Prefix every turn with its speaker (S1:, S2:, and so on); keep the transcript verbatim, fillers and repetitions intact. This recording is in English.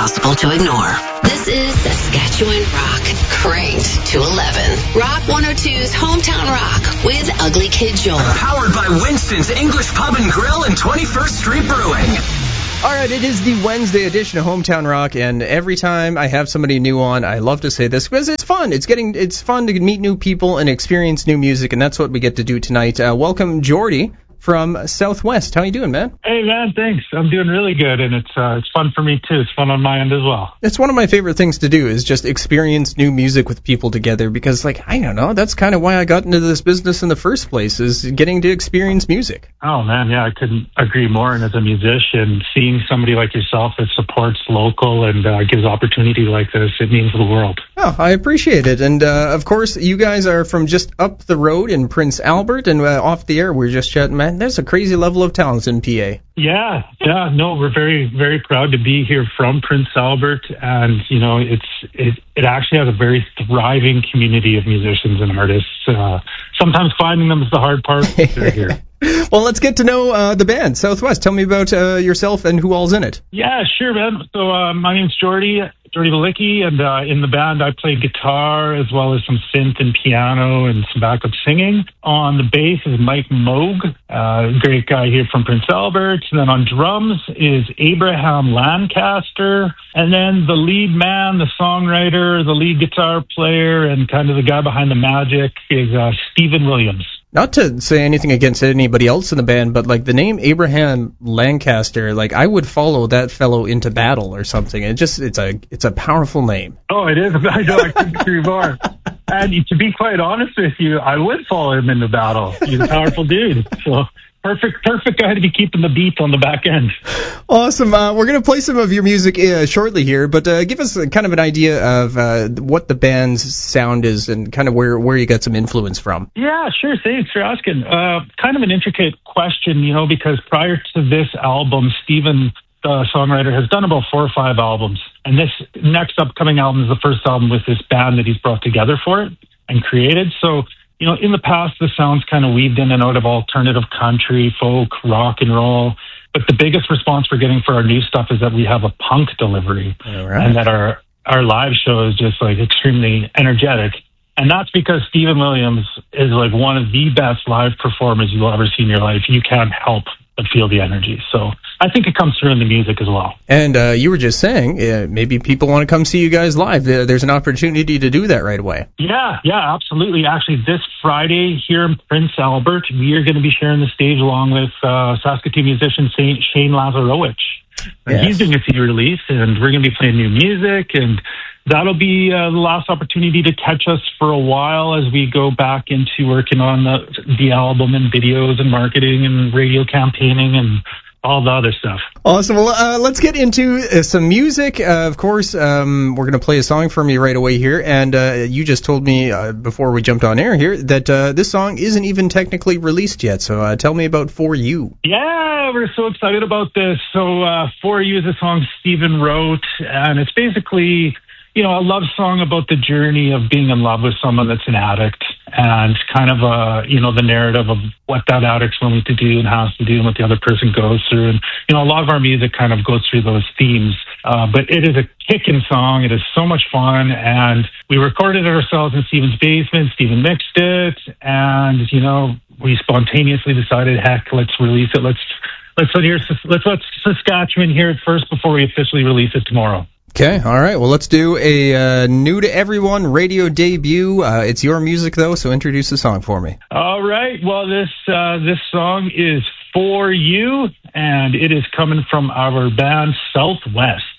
S1: impossible to ignore. This is Saskatchewan Rock, cranked to eleven. Rock one oh two's Hometown Rock with Ugly Kid Joel.
S2: Powered by Winston's English Pub and Grill and twenty-first Street Brewing.
S3: All right, it is the Wednesday edition of Hometown Rock, and every time I have somebody new on, I love to say this because it's fun. It's getting, it's fun to meet new people and experience new music, and that's what we get to do tonight. Uh, welcome, Jordy from Southwest. How you doing, man?
S4: Hey, man, thanks. I'm doing really good, and it's uh, it's fun for me, too. It's fun on my end as well.
S3: It's one of my favorite things to do is just experience new music with people together because, like, I don't know, that's kind of why I got into this business in the first place, is getting to experience music.
S4: Oh, man, yeah, I couldn't agree more. And as a musician, seeing somebody like yourself that supports local and uh, gives opportunity like this, it means the world.
S3: Oh, I appreciate it. And, uh, of course, you guys are from just up the road in Prince Albert, and uh, off the air we were just chatting, man, there's a crazy level of talent in P A.
S4: Yeah, yeah, no, we're very, very proud to be here from Prince Albert, and, you know, it's it, it actually has a very thriving community of musicians and artists. Uh, sometimes finding them is the hard part, but they're here.
S3: Well, let's get to know uh, the band, Southwest. Tell me about uh, yourself and who all's in it.
S4: Yeah, sure, man. So uh, my name's Jordy, Jordy Valicki, and uh, in the band I play guitar as well as some synth and piano and some backup singing. On the bass is Mike Moog, uh, great guy here from Prince Albert. And then on drums is Abraham Lancaster. And then the lead man, the songwriter, the lead guitar player, and kind of the guy behind the magic is uh, Stephen Williams.
S3: Not to say anything against anybody else in the band, but like the name Abraham Lancaster, like I would follow that fellow into battle or something. It just it's a it's a powerful name.
S4: Oh, it is. I know. I couldn't agree more. And to be quite honest with you, I would follow him into battle. He's a powerful dude. So perfect, perfect guy to be keeping the beat on the back end.
S3: Awesome. Uh, we're going to play some of your music uh, shortly here, but uh, give us a, kind of an idea of uh, what the band's sound is and kind of where, where you got some influence from.
S4: Yeah, sure. Thanks for asking. Uh, kind of an intricate question, you know, because prior to this album, Stephen, the songwriter, has done about four or five albums. And this next upcoming album is the first album with this band that he's brought together for it and created. So, you know, in the past, the sound's kind of weaved in and out of alternative country, folk, rock and roll. But the biggest response we're getting for our new stuff is that we have a punk delivery.
S3: All right.
S4: And that our, our live show is just like extremely energetic. And that's because Stephen Williams is like one of the best live performers you'll ever see in your life. You can't help but feel the energy. So I think it comes through in the music as well.
S3: And uh, you were just saying, uh, maybe people want to come see you guys live. There's an opportunity to do that right away.
S4: Yeah, yeah, absolutely. Actually, this Friday here in Prince Albert, we are going to be sharing the stage along with uh, Saskatoon musician Shane Lazarowicz. And
S3: Yes.
S4: he's doing a C D release, and we're going to be playing new music, and that'll be uh, the last opportunity to catch us for a while as we go back into working on the, the album and videos and marketing and radio campaigning and all the other stuff.
S3: Awesome. Well, uh, let's get into uh, some music. Uh, of course, um, we're going to play a song from you right away here. And uh, you just told me uh, before we jumped on air here that uh, this song isn't even technically released yet. So uh, tell me about For You.
S4: Yeah, we're so excited about this. So uh, For You is a song Stephen wrote, and it's basically, you know, a love song about the journey of being in love with someone that's an addict, and kind of a, you know, the narrative of what that addict's willing to do and has to do and what the other person goes through. And, you know, a lot of our music kind of goes through those themes. Uh, but it is a kicking song. It is so much fun. And we recorded it ourselves in Stephen's basement. Stephen mixed it. And, you know, we spontaneously decided, heck, let's release it. Let's, let's let, hear, let's let Saskatchewan hear it first before we officially release it tomorrow.
S3: Okay, all right. Well, let's do a uh, new to everyone radio debut. Uh, it's your music, though, so introduce the song for me.
S4: All right. Well, this uh, this song is For You, and it is coming from our band Southwest.